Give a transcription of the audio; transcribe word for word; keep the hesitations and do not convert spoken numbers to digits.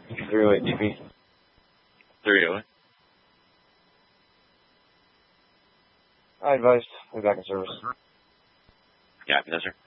three oh eight D P. three oh eight. I advised. We're back in service. Yeah, no, sir.